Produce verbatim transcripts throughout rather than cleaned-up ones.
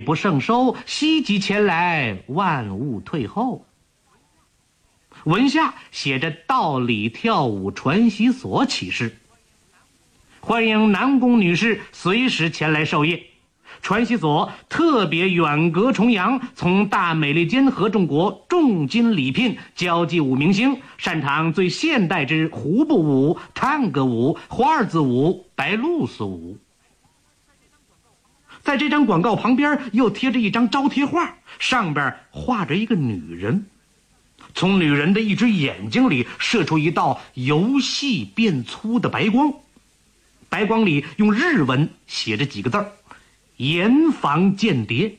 不胜收，希冀前来，万物退后。文下写着道理跳舞传习所启示，欢迎南宫女士随时前来授业。传习所特别远隔重洋，从大美利坚合众国重金礼聘，交际舞明星，擅长最现代之胡步舞、探戈舞、华尔兹舞、白露丝舞。在这张广告旁边又贴着一张招贴画，上边画着一个女人，从女人的一只眼睛里射出一道由细变粗的白光，白光里用日文写着几个字儿：严防间谍。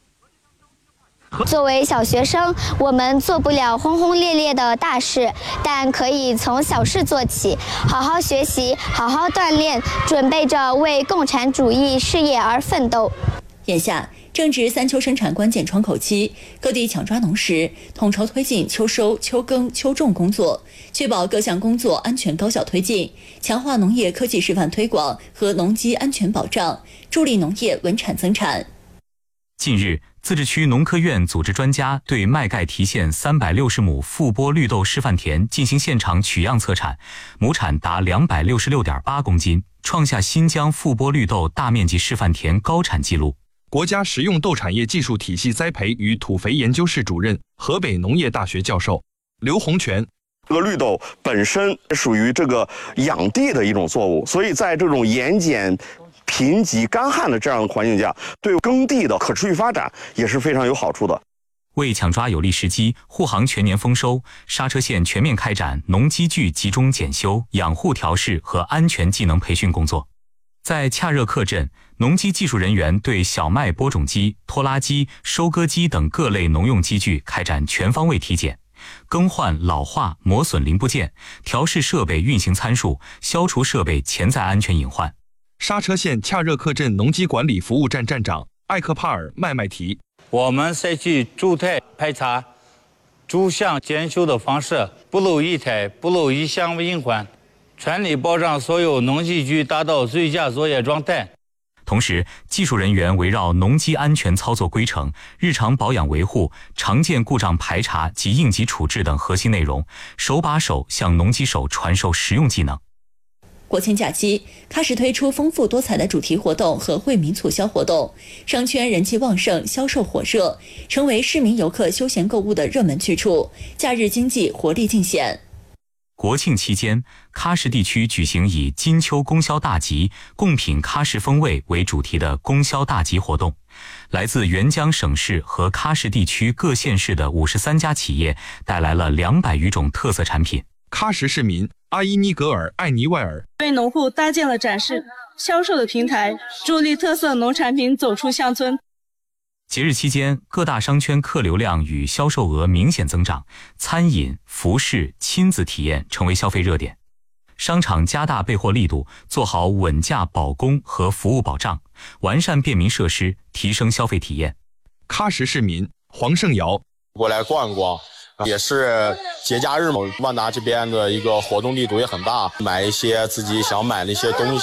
作为小学生，我们做不了轰轰烈烈的大事，但可以从小事做起，好好学习，好好锻炼，准备着为共产主义事业而奋斗。 眼下正值三秋生产关键窗口期，各地抢抓农时，统筹推进秋收、秋耕、秋种工作，确保各项工作安全高效推进，强化农业科技示范推广和农机安全保障，助力农业稳产增产。 近日，自治区农科院组织专家对麦盖提县三百六十亩复播绿豆示范田进行现场取样测产，亩产达两百六十六点八公斤，创下新疆复播绿豆大面积示范田高产纪录。 国家食用豆产业技术体系栽培与土肥研究室主任、河北农业大学教授刘洪全。 这个绿豆本身属于这个养地的一种作物，所以在这种盐碱贫瘠干旱的这样的环境下，对耕地的可持续发展也是非常有好处的。 为抢抓有利时机，护航全年丰收，莎车县全面开展农机具集中检修、养护调试和安全技能培训工作。在恰热克镇，农机技术人员对小麦播种机、拖拉机、收割机等各类农用机具开展全方位体检，更换老化、磨损零部件，调试设备运行参数，消除设备潜在安全隐患。 莎车县恰热克镇农机管理服务站站长艾克帕尔麦麦提： 我们采取主态排查、逐项检修的方式，不漏一胎，不漏一项隐患，全力保障所有农机具达到最佳作业状态。 同时，技术人员围绕农机安全操作规程、日常保养维护、常见故障排查及应急处置等核心内容，手把手向农机手传授实用技能。 国庆假期，喀什推出丰富多彩的主题活动和惠民促销活动，商圈人气旺盛，销售火热，成为市民游客休闲购物的热门去处，假日经济活力尽显。 国庆期间，喀什地区举行以金秋供销大集、贡品喀什风味为主题的供销大集活动。来自沅江省市和喀什地区各县市的五十三家企业带来了两百余种特色产品。 喀什市民阿伊尼格尔艾尼外尔为农户搭建了展示、销售的平台，助力特色农产品走出乡村。 节日期间，各大商圈客流量与销售额明显增长，餐饮、服饰、亲子体验成为消费热点。商场加大备货力度，做好稳价保供和服务保障，完善便民设施，提升消费体验。 喀什市民黄胜尧过来逛一逛，也是节假日嘛，万达这边的一个活动力度也很大，买一些自己想买的一些东西。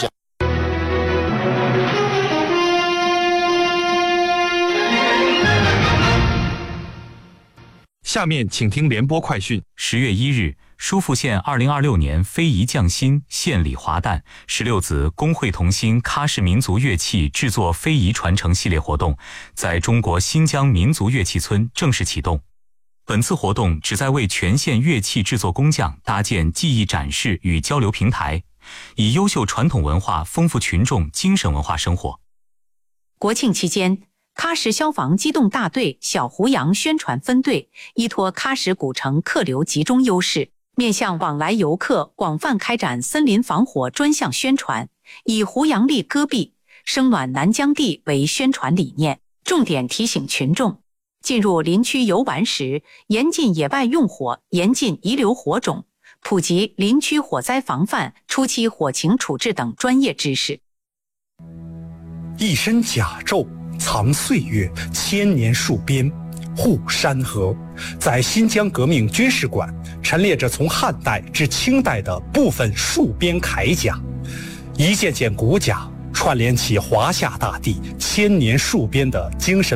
下面请听联播快讯。 十月一日，疏附县二零二六年非遗匠心献礼华诞十六子工会同心喀什民族乐器制作非遗传承系列活动在中国新疆民族乐器村正式启动。本次活动旨在为全县乐器制作工匠搭建技艺展示与交流平台，以优秀传统文化丰富群众精神文化生活。 国庆期间，喀什消防机动大队小胡杨宣传分队依托喀什古城客流集中优势，面向往来游客广泛开展森林防火专项宣传，以胡杨力戈壁、生暖南疆地为宣传理念，重点提醒群众进入林区游玩时严禁野外用火，严禁遗留火种，普及林区火灾防范、初期火情处置等专业知识。 一身甲胄藏岁月，千年戍边护山河。在新疆革命军事馆陈列着从汉代至清代的部分戍边铠甲，一件件骨甲串联起华夏大地千年戍边的精神